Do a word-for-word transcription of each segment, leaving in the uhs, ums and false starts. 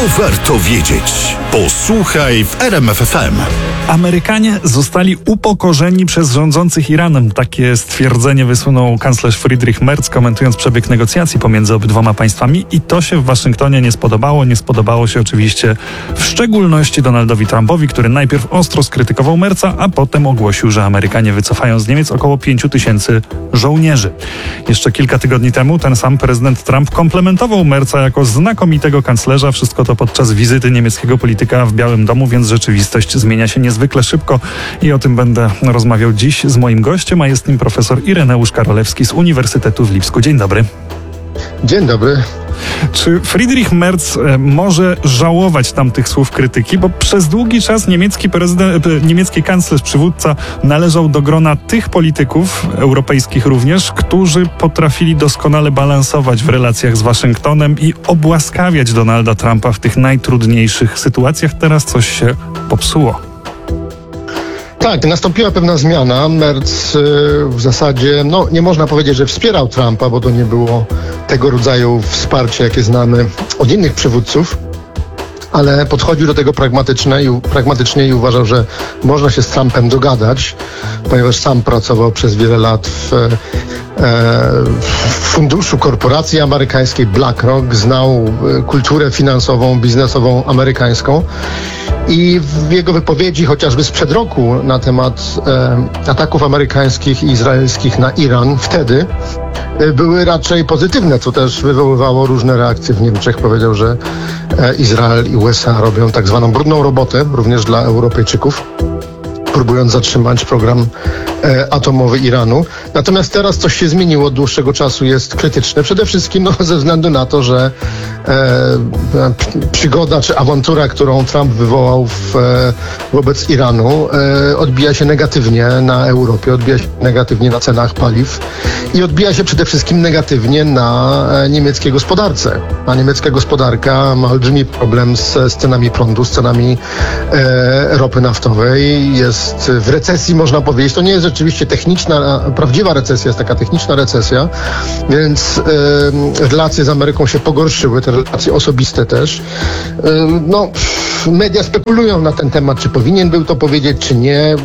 warto wiedzieć. Posłuchaj w R M F F M. Amerykanie zostali upokorzeni przez rządzących Iranem. Takie stwierdzenie wysunął kanclerz Friedrich Merz, komentując przebieg negocjacji pomiędzy obydwoma państwami, i to się w Waszyngtonie nie spodobało. Nie spodobało się oczywiście w szczególności Donaldowi Trumpowi, który najpierw ostro skrytykował Merza, a potem ogłosił, że Amerykanie wycofają z Niemiec około pięciu tysięcy żołnierzy. Jeszcze kilka tygodni temu ten sam prezydent Trump komplementował Merza jako znakomitego kanclerza. Wszystko to podczas wizyty niemieckiego polityka w Białym Domu, więc rzeczywistość zmienia się niezwykle szybko i o tym będę rozmawiał dziś z moim gościem, a jest nim profesor Ireneusz Karolewski z Uniwersytetu w Lipsku. Dzień dobry. Dzień dobry. Czy Friedrich Merz może żałować tamtych słów krytyki? Bo przez długi czas niemiecki prezydent, niemiecki kanclerz, przywódca należał do grona tych polityków, europejskich również, którzy potrafili doskonale balansować w relacjach z Waszyngtonem i obłaskawiać Donalda Trumpa w tych najtrudniejszych sytuacjach. Teraz coś się popsuło. Tak, nastąpiła pewna zmiana. Merz w zasadzie, no nie można powiedzieć, że wspierał Trumpa, bo to nie było tego rodzaju wsparcie, jakie znamy od innych przywódców, ale podchodził do tego pragmatycznie i, pragmatycznie i uważał, że można się z Trumpem dogadać, ponieważ sam pracował przez wiele lat w, e, w funduszu korporacji amerykańskiej BlackRock, znał kulturę finansową, biznesową amerykańską. I w jego wypowiedzi, chociażby sprzed roku, na temat e, ataków amerykańskich i izraelskich na Iran, wtedy e, były raczej pozytywne, co też wywoływało różne reakcje w Niemczech. Powiedział, że e, Izrael i U S A robią tak zwaną brudną robotę, również dla Europejczyków, próbując zatrzymać program e, atomowy Iranu. Natomiast teraz coś się zmieniło, od dłuższego czasu jest krytyczne. Przede wszystkim no, ze względu na to, że e, przygoda czy awantura, którą Trump wywołał w, e, wobec Iranu, e, odbija się negatywnie na Europie, odbija się negatywnie na cenach paliw i odbija się przede wszystkim negatywnie na e, niemieckiej gospodarce. A niemiecka gospodarka ma olbrzymi problem z, z cenami prądu, z cenami e, ropy naftowej. Jest w recesji, można powiedzieć. To nie jest rzeczywiście techniczna, prawdziwa recesja, jest taka techniczna recesja, więc e, relacje z Ameryką się pogorszyły, te relacje osobiste też. E, no, media spekulują na ten temat, czy powinien był to powiedzieć, czy nie. E,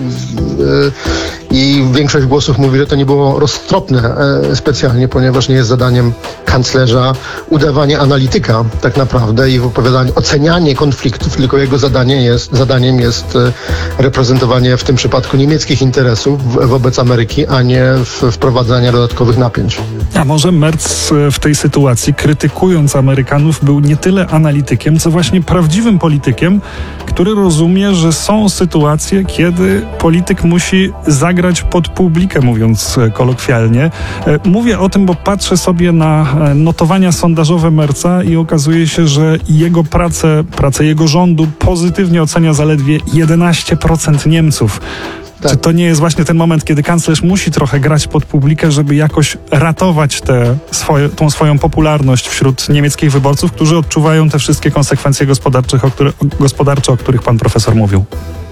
I większość głosów mówi, że to nie było roztropne e, specjalnie, ponieważ nie jest zadaniem kanclerza udawanie analityka tak naprawdę i opowiadanie, ocenianie konfliktów, tylko jego zadanie jest, zadaniem jest e, reprezentowanie w tym przypadku niemieckich interesów w, wobec Ameryki, a nie w, wprowadzania dodatkowych napięć. A może Merz w tej sytuacji, krytykując Amerykanów, był nie tyle analitykiem, co właśnie prawdziwym politykiem, który rozumie, że są sytuacje, kiedy polityk musi zagrać pod publikę, mówiąc kolokwialnie. Mówię o tym, bo patrzę sobie na notowania sondażowe Merza i okazuje się, że jego pracę, pracę jego rządu pozytywnie ocenia zaledwie jedenaście procent Niemców. Tak. Czy to nie jest właśnie ten moment, kiedy kanclerz musi trochę grać pod publikę, żeby jakoś ratować te swoje, tą swoją popularność wśród niemieckich wyborców, którzy odczuwają te wszystkie konsekwencje gospodarcze, o, które, gospodarcze, o których pan profesor mówił?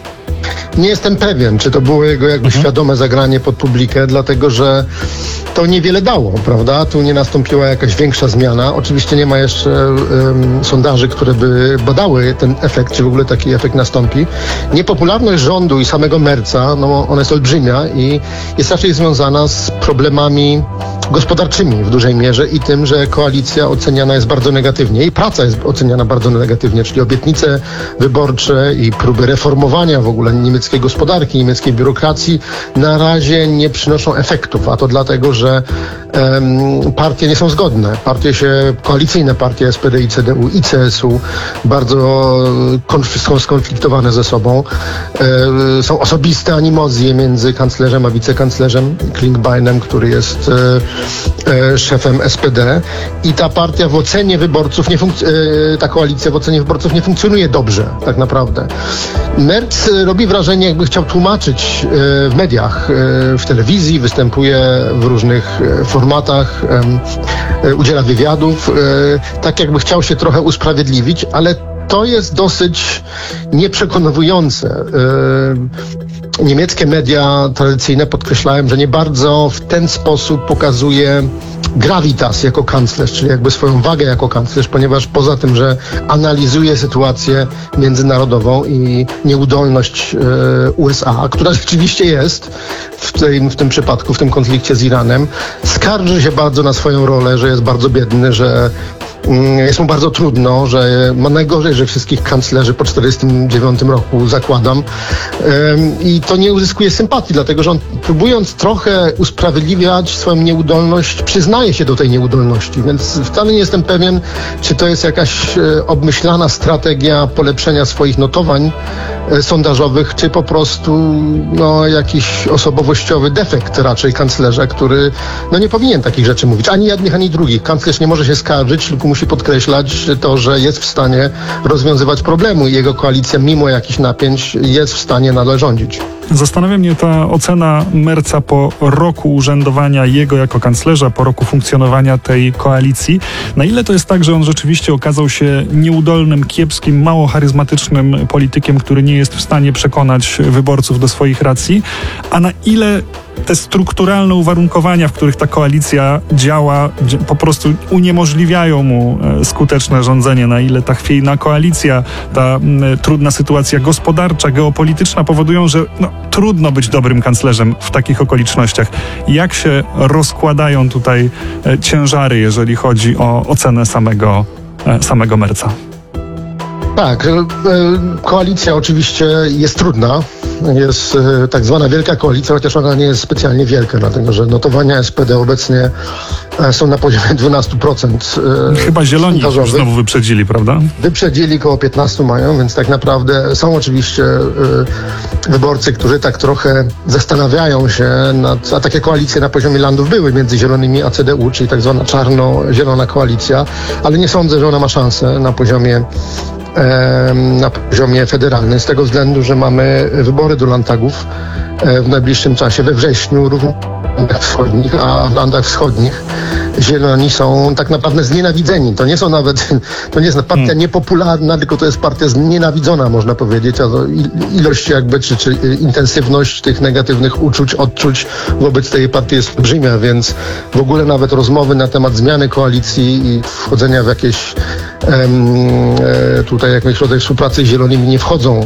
Nie jestem pewien, czy to było jego jakby mhm. świadome zagranie pod publikę, dlatego że to niewiele dało, prawda? Tu nie nastąpiła jakaś większa zmiana. Oczywiście nie ma jeszcze um, sondaży, które by badały ten efekt, czy w ogóle taki efekt nastąpi. Niepopularność rządu i samego Merza, no ona jest olbrzymia i jest raczej związana z problemami gospodarczymi w dużej mierze i tym, że koalicja oceniana jest bardzo negatywnie i praca jest oceniana bardzo negatywnie, czyli obietnice wyborcze i próby reformowania w ogóle niemieckiej gospodarki, niemieckiej biurokracji na razie nie przynoszą efektów, a to dlatego, że um, partie nie są zgodne. Partie się, koalicyjne partie S P D i C D U i C S U bardzo konf- są skonfliktowane ze sobą. E, są osobiste animozje między kanclerzem a wicekanclerzem Klingbeinem, który jest e, e, szefem S P D i ta partia w ocenie wyborców, nie funkc- e, ta koalicja w ocenie wyborców nie funkcjonuje dobrze, tak naprawdę. Merz robi wrażenie, jakby chciał tłumaczyć e, w mediach, e, w telewizji, występuje w różnych formatach, e, udziela wywiadów, e, tak jakby chciał się trochę usprawiedliwić, ale to jest dosyć nieprzekonujące. E, niemieckie media tradycyjne podkreślałem, że nie bardzo w ten sposób pokazuje gravitas jako kanclerz, czyli jakby swoją wagę jako kanclerz, ponieważ poza tym, że analizuje sytuację międzynarodową i nieudolność e, U S A, która rzeczywiście jest w, tej, w tym przypadku, w tym konflikcie z Iranem, skarży się bardzo na swoją rolę, że jest bardzo biedny, że jest mu bardzo trudno, że ma najgorzej, że wszystkich kanclerzy po czterdziestym dziewiątym roku, zakładam. I to nie uzyskuje sympatii, dlatego że on, próbując trochę usprawiedliwiać swoją nieudolność, przyznaje się do tej nieudolności, więc wcale nie jestem pewien, czy to jest jakaś obmyślana strategia polepszenia swoich notowań sondażowych, czy po prostu no, jakiś osobowościowy defekt raczej kanclerza, który no, nie powinien takich rzeczy mówić. Ani jednych, ani drugich. Kanclerz nie może się skarżyć, tylko musi podkreślać to, że jest w stanie rozwiązywać problemu i jego koalicja mimo jakichś napięć jest w stanie nadal rządzić. Zastanawia mnie ta ocena Merza po roku urzędowania jego jako kanclerza, po roku funkcjonowania tej koalicji. Na ile to jest tak, że on rzeczywiście okazał się nieudolnym, kiepskim, mało charyzmatycznym politykiem, który nie jest w stanie przekonać wyborców do swoich racji, a na ile te strukturalne uwarunkowania, w których ta koalicja działa, po prostu uniemożliwiają mu skuteczne rządzenie, na ile ta chwiejna koalicja, ta m, trudna sytuacja gospodarcza, geopolityczna powodują, że no, trudno być dobrym kanclerzem w takich okolicznościach. Jak się rozkładają tutaj e, ciężary, jeżeli chodzi o ocenę samego, e, samego Merza? Tak, koalicja oczywiście jest trudna. Jest tak zwana wielka koalicja, chociaż ona nie jest specjalnie wielka, dlatego że notowania S P D obecnie są na poziomie dwanaście procent. Chyba Zieloni już znowu wyprzedzili, prawda? Wyprzedzili, koło piętnaście mają, więc tak naprawdę są oczywiście wyborcy, którzy tak trochę zastanawiają się nad, a takie koalicje na poziomie landów były między Zielonymi a C D U, czyli tak zwana czarno-zielona koalicja, ale nie sądzę, że ona ma szansę na poziomie na poziomie federalnym, z tego względu, że mamy wybory do Landtagów w najbliższym czasie, we wrześniu, również w landach wschodnich, a w landach wschodnich Zieloni są tak naprawdę znienawidzeni. To nie są nawet, to nie jest partia hmm. niepopularna, tylko to jest partia znienawidzona, można powiedzieć, a to ilość jakby, czy, czy intensywność tych negatywnych uczuć, odczuć wobec tej partii jest olbrzymia, więc w ogóle nawet rozmowy na temat zmiany koalicji i wchodzenia w jakieś em, tutaj jakiś rodzaj współpracy z Zielonymi nie wchodzą